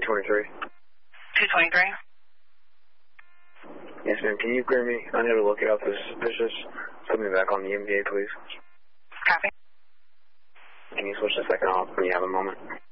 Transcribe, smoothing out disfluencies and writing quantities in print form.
223. 223. Yes, ma'am. Can you clear me? I need to look it up as suspicious. Put me back on the MVA, please. Copy. Can you switch the second off when you have a moment?